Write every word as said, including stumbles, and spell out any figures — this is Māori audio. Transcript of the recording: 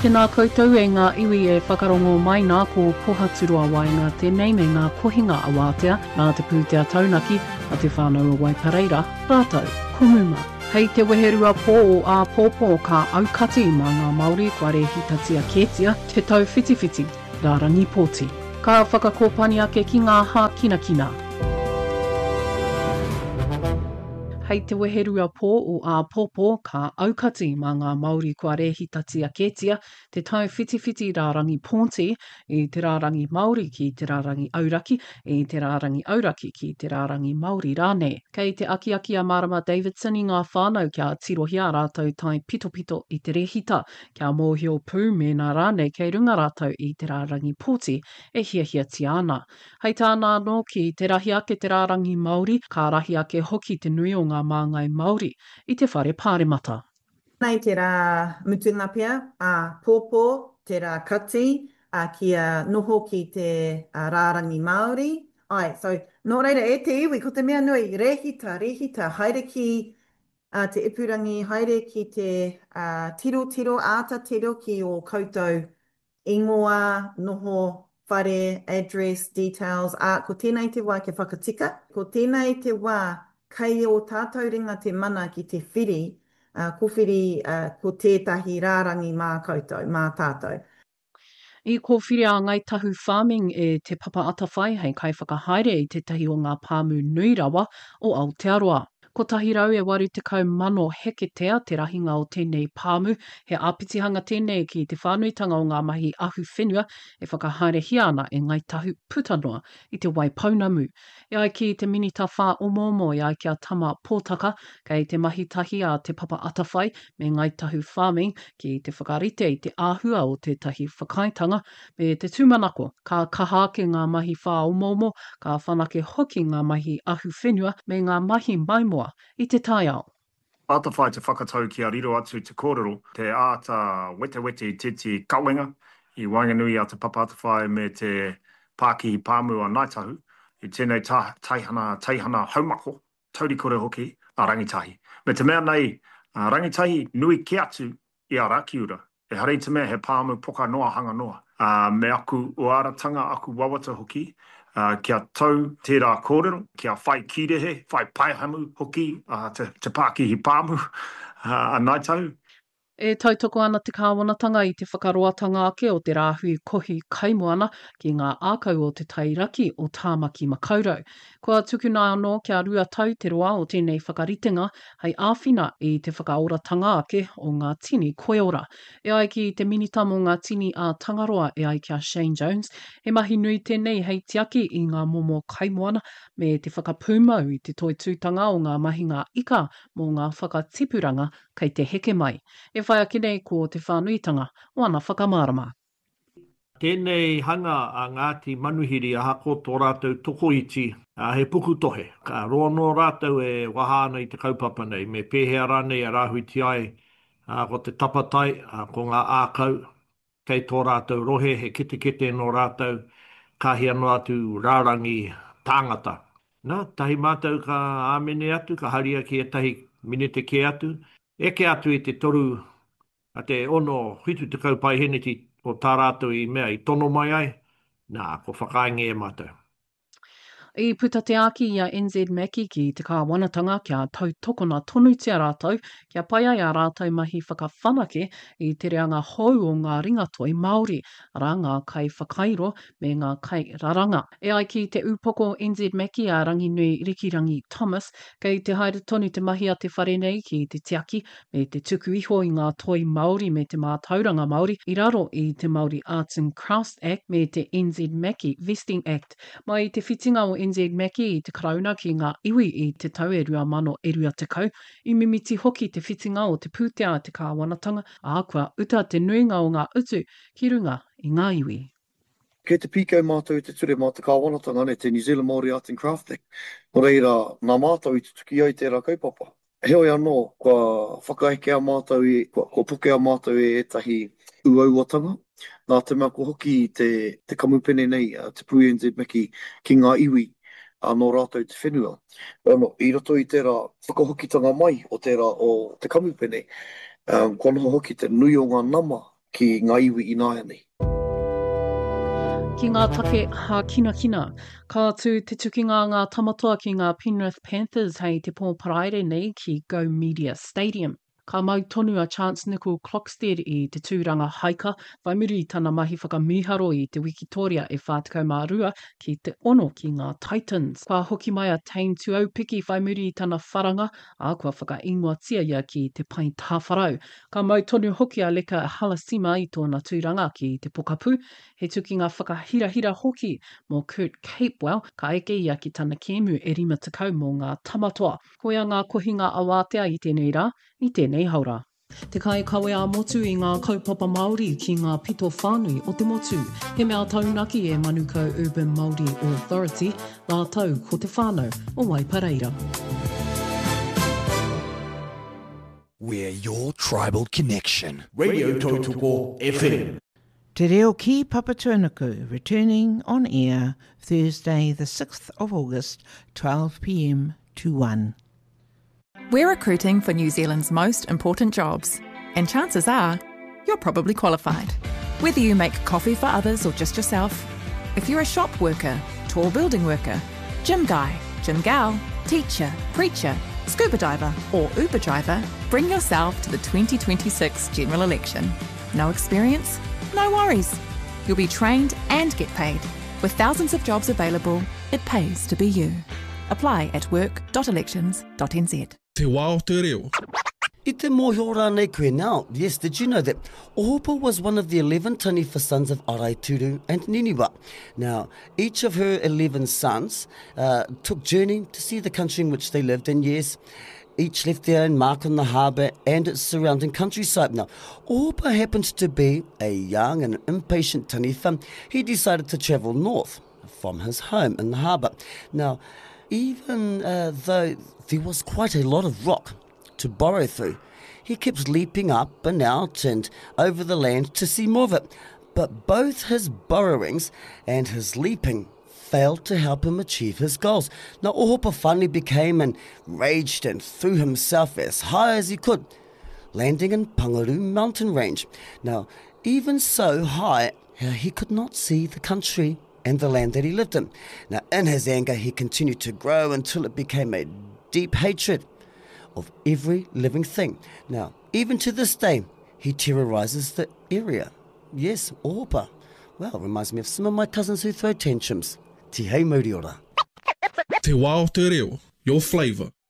Tēnā koutou e ngā iwi e whakarongo mai nā ko pohaturua wai ngā tēnei me ngā kohinga a wātea nā te pūtea taunaki a te whānau a Waipareira, rātou, kumuma. Hei te weherua pō o a pōpō ka aukati mā ngā Māori kua re hitatia kētia te tau whitiwhiti, rārangi pōti. Ka whakakōpani ake ki ngā hā kina kina. Hei te weherua pō o a pōpō ka aukati mā ngā Māori kua rehitatia kētia, te tau whitiwhiti rārangi pōnti i te rārangi Māori ki te rārangi auraki, i te rārangi auraki ki te rārangi Māori rānei. Kei te aki aki a Marama Davidson i ngā whānau kia tirohia rātou tai pito pito i te rehita, kia mōhio pū me nā rānei kei runga rātou i te rārangi pōti e hiahia tia ana. Hei tāna no ki te rahi ake te rārangi Māori, ka rahi ake hoki te nui o ngā māngai Māori i te whare pāremata. Nei te rā mutunga pia, a pōpō, te rā kati, a kia noho ki te a, rārangi Māori. Ai, so, nō reira e te iwi, ko te mea nui, rehita, rehita, haere ki a, te ipurangi, haere ki te a, tiro, tiro, āta tiro ki o koutou ingoa, noho, whare, address, details, a ko tēnei te wā ke whakatika, ko tēnei te wā kei o tātou ringa te mana ki te whiri, uh, ko whiri uh, ko tētahi rārangi mā koutou, mā tātou. I ko whiri a ngai tahu farming e te papa atawhai hei kai whakahaere i te tahi o ngā pāmu nui rawa o Aotearoa. Ko tahi rau e waru te kau mano heketea te rahinga o tēnei pāmu, he āpitihanga tēnei ki te whānuitanga o ngā mahi ahu whenua e whakahaere hiana e ngai tahu putanoa i te Waipounamu. E ai ki te minita whā omomo e ai kia tama pōtaka, kei te mahi tahi a te papa atawhai me ngai tahu farming ki te whakarite i te āhua o tētahi whakaitanga me te tūmanako, ka kaha ke ngā mahi whā omomo, ka whanake hoki ngā mahi ahu whenua me ngā mahi maimoa i te tai ao. Atawhai te whakatau ki a riro atu te kōrero, te āta wete wete i titi kawenga, i Wainganui a te papa atawhai me te Pākihi Pāmu a Naitahu, i tēnei ta, taihana, taihana haumako, tauri kore hoki, a rangitahi. Me te mea nei, a rangitahi nui ki atu i a rakiura, e harei te mea he pāmu poka noa hanga noa. Uh, me aku o aratanga, aku wawata hoki, Uh, kia tau tērā kōrero, kia whai kirehe, whai paihamu hoki, uh, te, te Pākihi Pāmu, uh, a Naitahu. E tautoko ana te kāwanatanga i te whakaroatanga ake o te rāhui kohi kaimoana ki ngā ākau o te tairaki o Tāmaki Makaurau. Kua tukuna anō kia rua tau te roa o tēnei whakaritenga hei āwhina i te whakaoratanga ake o ngā tini koeora. E ai ki te minita mō ngā tini a Tangaroa e ai kia Shane Jones, he mahi nui tēnei hei tiaki i ngā momo kaimoana me te whakapūmau i te toitūtanga o ngā mahinga ika mō ngā whakatipuranga kei te heke mai. E whai ake nei ko te whānuitanga o ana whakamārama. Tēnei hanga a Ngāti Manuhiri a hako tō rātou tokoiti a he puku tohe. Ka roa no rātou e wahāna i te kaupapa nei, me pēhea rānei a rāhuiti ai a ko te tapatai a ko ngā ākau kei tō rātou rohe he kete kete no rātou kahia no atu rārangi tāngata. Nā, tahi mātou ka āmene atu, ka haria ki e tahi minete ke atu, eke atu i te toru a te ono hitu te kaupai heneti o tā rātou i mea i tono mai ai, nā, ko whakainge e mātou. I puta te aki i a N Z Maki ki te kāwanatanga kia tautokona tonutia rātou, kia pai ai a rātou mahi whakawhanake i te reanga hou o ngā ringatoi Māori, ara ngā kai whakairo me ngā kai raranga. E ai ki te upoko N Z Maki a Ranginui Rikirangi Thomas, kei te haere tonu te mahi a te wharenei ki te tiaki me te tuku iho i ngā toi Māori me te mātauranga Māori, i raro i te Māori Arts and Crafts Act me te N Z Maki Vesting Act. Mai te whitinga o N Z Maki i te karauna ki ngā iwi i te tau e rua mano e rua te kau, i mimiti hoki te whitinga o te pūtea a te kāwanatanga, a kua uta te nuinga o ngā utu ki runga i ngā iwi. Kei te pīkau mātou i te ture mā te kāwanatanga ne te New Zealand Māori Arts and Crafts Act. Nō reira, nā mātou i te tuki ai tērā kaupapa. Heoi anō, kua whakaeke a mātou i, kua, kua puke a mātou e etahi uauatanga. Nā te mea ko hoki te, te kamupene nei, uh, te Pū N Z Maki ki ngā iwi uh, no rātou te whenua. Ano, I roto i tērā whakahokitanga mai o tērā o te kamupene, um, kua noho hoki te nui o ngā nama ki ngā iwi i nāia nei. Ki ngā take ha kina kina, ka tū te tukinga ngā tamatoa ki ngā Penrith Panthers hei te pōparaire nei ki Go Media Stadium. Ka mau tonu a Chance Nicol Clockstead i te tūranga haika, whai muri tana mahi whakamiharo i te Wikitoria e whātikau mā rua ki te ono ki ngā Titans. Kua hoki mai a Tame Tuaupiki whai muri i tana wharanga, a kua whakaingoatia ia ki te pai tāwharau. Ka mau tonu hoki a Leka Halasima i tōna tūranga ki te Pokapū, he tukinga whakahirahira hoki mō Kurt Capewell, ka eke ia ki tana kēmu e rima tekau mō ngā tamatoa. Koia ngā kohinga awātea i tēnei rā, i tēnei haura. Te kai kawe a motu i ngā kaupapa Māori ki ngā pito whānui o te motu. He mea taunaki e Manukau Urban Māori Authority, nā tau ko te whānau o Waipareira. We're your tribal connection. Radio Tautoko F M. Te reo ki Papatūānuku, returning on air Thursday the sixth of August, twelve p m to one. We're recruiting for New Zealand's most important jobs, and chances are you're probably qualified. Whether you make coffee for others or just yourself, if you're a shop worker, tall building worker, gym guy, gym gal, teacher, preacher, scuba diver or Uber driver, bring yourself to the twenty twenty-six general election. No experience? No worries. You'll be trained and get paid. With thousands of jobs available, it pays to be you. Apply at work dot elections dot n z. Te wā o te reo. I te mōhio rānei koe now. Yes, did you know that Ohopa was one of the eleven taniwha sons of Araituru and Niniwa? Now, each of her eleven sons uh, took journey to see the country in which they lived, and yes, each left their own mark on the harbour and its surrounding countryside. Now, Ohopa happened to be a young and impatient taniwha. He decided to travel north from his home in the harbour. Now, even uh, though there was quite a lot of rock to borrow through, he kept leaping up and out and over the land to see more of it. But both his burrowings and his leaping failed to help him achieve his goals. Now, Ohopa finally became enraged and threw himself as high as he could, landing in Pangaru mountain range. Now, even so high, he could not see the country and the land that he lived in. Now, in his anger, he continued to grow until it became a deep hatred of every living thing. Now, even to this day, he terrorizes the area. Yes, Ohopa. Well, reminds me of some of my cousins who throw tantrums. Ti hei mauri ora. Te wā o te reo, your flavour.